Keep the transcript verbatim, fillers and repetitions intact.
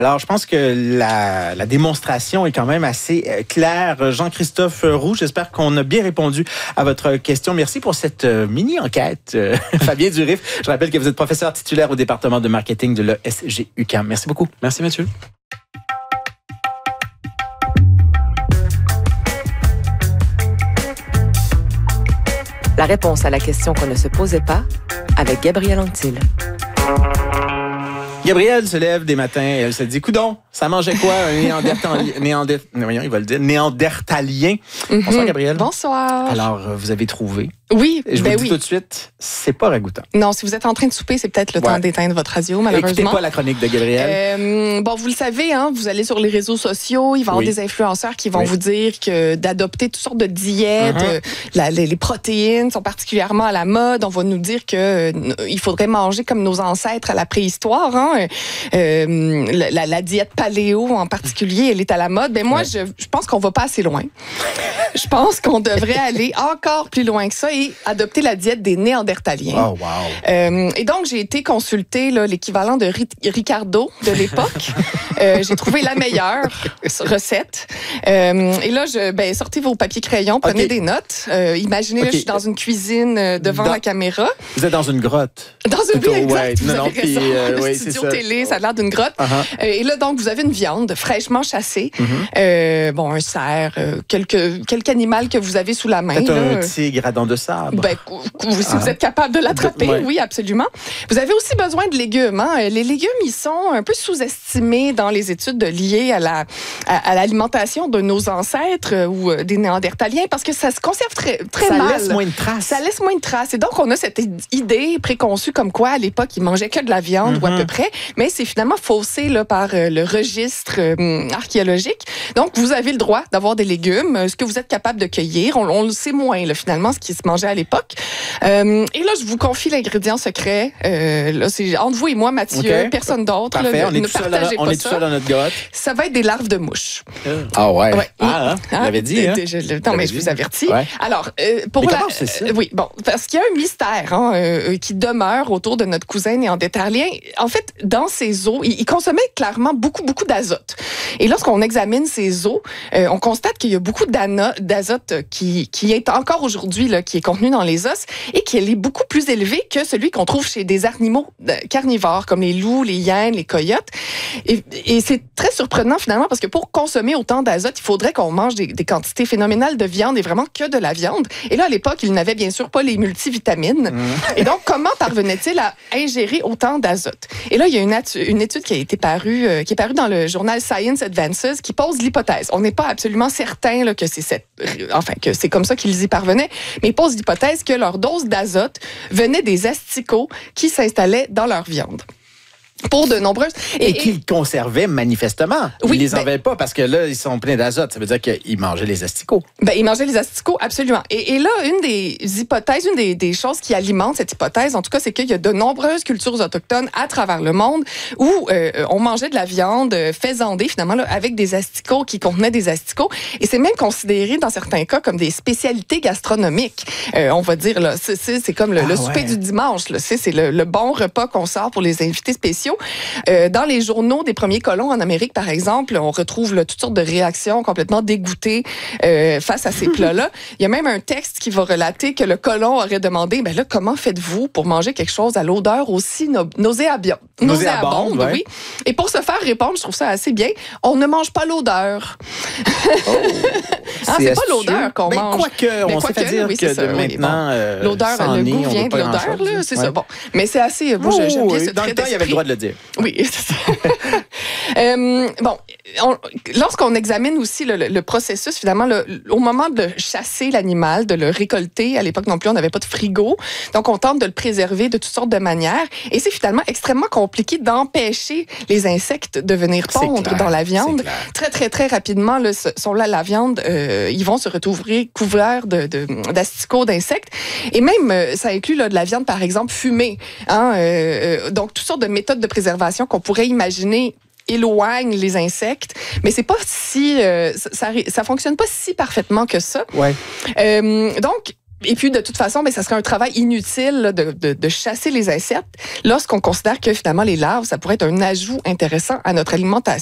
Alors, je pense que la, la démonstration est quand même assez euh, claire. Jean-Christophe Roux, j'espère qu'on a bien répondu à votre question. Merci pour cette euh, mini-enquête. Euh, Fabien Durif, je rappelle que vous êtes professeur titulaire au département de marketing de l'E S G U Q A M. Merci beaucoup. Merci Mathieu. La réponse à la question qu'on ne se posait pas avec Gabrielle Anctil. Gabrielle se lève des matins et elle se dit, coudon, ça mangeait quoi un néandertalien? Néander... Voyons, il va le dire. Néandertalien. Mm-hmm. Bonsoir, Gabrielle. Bonsoir. Alors, vous avez trouvé. Oui, je ben vous dis oui. tout de suite, c'est pas ragoûtant. Non, si vous êtes en train de souper, c'est peut-être le ouais. temps d'éteindre votre radio, malheureusement. Écoutez pas la chronique de Gabrielle. Euh, bon, vous le savez, hein, vous allez sur les réseaux sociaux, il va y avoir oui. des influenceurs qui vont oui. vous dire que d'adopter toutes sortes de diètes, mm-hmm. euh, la, les, les protéines sont particulièrement à la mode. On va nous dire que euh, il faudrait manger comme nos ancêtres à la préhistoire. Hein. Euh, la, la, la diète paléo en particulier, elle est à la mode. Ben moi, ouais. je, je pense qu'on va pas assez loin. Je pense qu'on devrait aller encore plus loin que ça et adopter la diète des Néandertaliens. Oh, wow. Euh, et donc, j'ai été consulter là, l'équivalent de Ricardo de l'époque. euh, j'ai trouvé la meilleure recette. Euh, et là, je, ben, sortez vos papiers crayons, prenez okay. des notes. Euh, imaginez, okay. là, je suis dans une cuisine euh, devant dans, la caméra. Vous êtes dans une grotte. Dans une oui, exact. Ouais. Vous non, avez non, raison. Puis, euh, le oui, studio ça. télé, ça a l'air d'une grotte. Uh-huh. Euh, et là, donc, vous avez une viande fraîchement chassée. Mm-hmm. Euh, bon, un cerf, euh, quelque, quelque animal que vous avez sous la main. Peut-être là. un tigre à dents de sable. Ben, si ah. vous êtes capable de l'attraper, ouais. oui, absolument. Vous avez aussi besoin de légumes. Hein? Les légumes, ils sont un peu sous-estimés dans les études liées à, la, à, à l'alimentation de nos ancêtres ou des Néandertaliens parce que ça se conserve très, très ça mal. Ça laisse moins de traces. Ça laisse moins de traces. Et donc, on a cette idée préconçue comme quoi, à l'époque, ils mangeaient que de la viande mm-hmm. ou à peu près, mais c'est finalement faussé là, par le registre euh, archéologique. Donc, vous avez le droit d'avoir des légumes, ce que vous êtes capable de cueillir. On, on le sait moins, là, finalement, ce qui se mangeait à l'époque. Euh, et là, je vous confie l'ingrédient secret. Euh, là, c'est entre vous et moi, Mathieu, okay. personne d'autre. Parfait, là, on est ne tout seul, partagez on pas est ça. tout seul dans notre grotte. Ça va être des larves de mouches. Ah ouais? ouais. Ah, hein? hein? Vous l'avez dit, hein? Je, je, non, mais je vous avertis. Ouais. Alors, euh, pour mais la... comment c'est ça? Euh, oui, bon, parce qu'il y a un mystère hein, euh, qui demeure autour de notre cousin néandertalien. En fait, dans ses os, il, il consommait clairement beaucoup, beaucoup d'azote. Et lorsqu'on examine ses os, euh, on constate qu'il y a beaucoup d'azote qui, qui est encore aujourd'hui, là, qui est contenu dans les os et qui est beaucoup plus élevé que celui qu'on trouve chez des animaux carnivores comme les loups, les hyènes, les coyotes. Et, et c'est très surprenant finalement parce que pour consommer autant d'azote, il faudrait qu'on mange des, des quantités phénoménales de viande et vraiment que de la viande. Et là, à l'époque, il n'avait bien sûr pas les multivitamines. Mmh. Et donc, comment parvenait-il à ingérer autant d'azote? Et là, il y a une, une étude qui a été parue, euh, qui est parue dans le journal Science Advances qui pose l'hypothèse. On n'est pas absolument certain là, que c'est cette, enfin que c'est comme ça qu'ils y parvenaient, mais ils posent l'hypothèse que leur dose d'azote venait des asticots qui s'installaient dans leur viande. Pour de nombreuses... Et, et qu'ils conservaient manifestement. Oui, ils les ben, enlevaient pas parce que là, ils sont pleins d'azote. Ça veut dire qu'ils mangeaient les asticots. Ben, ils mangeaient les asticots, absolument. Et, et là, une des hypothèses, une des, des choses qui alimente cette hypothèse, en tout cas, c'est qu'il y a de nombreuses cultures autochtones à travers le monde où euh, on mangeait de la viande faisandée, finalement, là, avec des asticots qui contenaient des asticots. Et c'est même considéré, dans certains cas, comme des spécialités gastronomiques. Euh, on va dire, là, c'est, c'est comme le, ah, le souper ouais. du dimanche. Là, c'est, c'est le, le bon repas qu'on sort pour les invités spéciaux. Euh, dans les journaux des premiers colons en Amérique, par exemple, on retrouve là, toutes sortes de réactions complètement dégoûtées euh, face à ces plats-là. Il y a même un texte qui va relater que le colon aurait demandé, ben là, comment faites-vous pour manger quelque chose à l'odeur aussi no- nauséabonde? Nauséabonde, ouais. oui. Et pour se faire répondre, je trouve ça assez bien, on ne mange pas l'odeur. Oh, ah, c'est, c'est pas l'odeur qu'on ben, mange. Quoique, on s'est fait dire oui, que ça, de oui, maintenant, bon. euh, l'odeur, le goût vient de l'odeur, là, c'est ouais. ça. Bon, mais c'est assez. Bon, oh, j'aime bien oui. ce Dans le temps, il y avait le droit de le dire. Oui, c'est ça. euh, bon, on, lorsqu'on examine aussi le, le, le processus, finalement, le, au moment de chasser l'animal, de le récolter, à l'époque non plus, on n'avait pas de frigo, donc on tente de le préserver de toutes sortes de manières, et c'est finalement extrêmement compliqué d'empêcher les insectes de venir pondre clair, dans la viande. Très, très, très rapidement, là, sont là la viande, euh, ils vont se retrouver couverts de, de, d'asticots, d'insectes, et même, euh, ça inclut là, de la viande, par exemple, fumée. Hein, euh, donc, toutes sortes de méthodes de préservation qu'on pourrait imaginer éloignent les insectes, mais c'est pas si... Euh, ça, ça fonctionne pas si parfaitement que ça. Ouais. Euh, donc, Et puis, de toute façon, ben, ça serait un travail inutile là, de, de, de chasser les insectes lorsqu'on considère que finalement les larves, ça pourrait être un ajout intéressant à notre alimentation.